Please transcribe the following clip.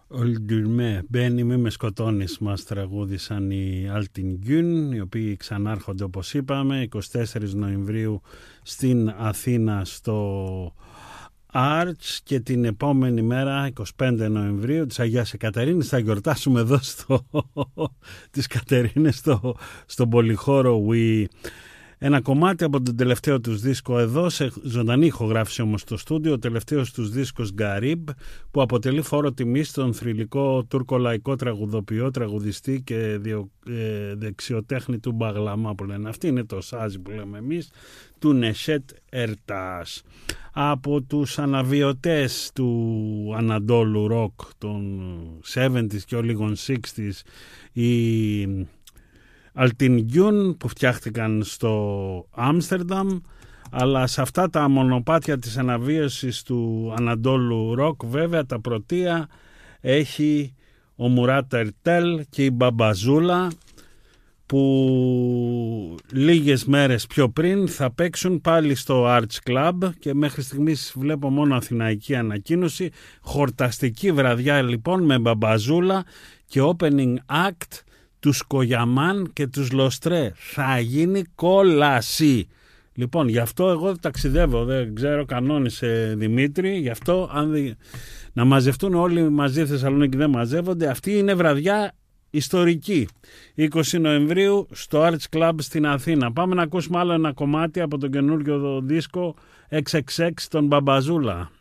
Ολντουρμέ, μπαίνει μη με σκοτώνεις, μας τραγούδησαν οι Αλτινγκιούν, οι οποίοι ξανάρχονται όπως είπαμε 24 Νοεμβρίου στην Αθήνα στο Arch, και την επόμενη μέρα 25 Νοεμβρίου της Αγίας Εκατερίνης θα γιορτάσουμε εδώ τις Κατερίνες στον πολυχώρο Wii. Ένα κομμάτι από τον τελευταίο τους δίσκο εδώ, σε ζωντανή ηχογράφηση όμως στο στούντιο, ο τελευταίος τους δίσκος Γκαρίμπ, που αποτελεί φόρο τιμής στον θρυλικό τουρκολαϊκό τραγουδοποιό, τραγουδιστή και δεξιοτέχνη του Μπαγλαμά που λένε. Αυτή είναι το σάζι που λέμε εμείς, του Νεσέτ Ερτάς. Από τους αναβιωτές του Ανατόλου Ροκ των 70s και ολίγων 60s, οι Αλτινγκιούν που φτιάχτηκαν στο Άμστερνταμ, αλλά σε αυτά τα μονοπάτια της αναβίωσης του Ανατόλου Ροκ βέβαια τα πρωτεία έχει ο Μουράτ Ερτέλ και η Μπαμπαζούλα, που λίγες μέρες πιο πριν θα παίξουν πάλι στο Arch Club, και μέχρι στιγμής βλέπω μόνο αθηναϊκή ανακοίνωση. Χορταστική βραδιά λοιπόν με Μπαμπαζούλα και opening act τους Κογιαμάν και τους Λοστρέ. Θα γίνει κόλαση. Λοιπόν, γι' αυτό εγώ ταξιδεύω, δεν ξέρω, κανόνισε Δημήτρη, γι' αυτό να μαζευτούν όλοι μαζί Θεσσαλονίκη, δεν μαζεύονται. Αυτή είναι βραδιά ιστορική, 20 Νοεμβρίου στο Arch Club στην Αθήνα. Πάμε να ακούσουμε άλλο ένα κομμάτι από τον καινούργιο δίσκο XXX των Μπαμπαζούλα.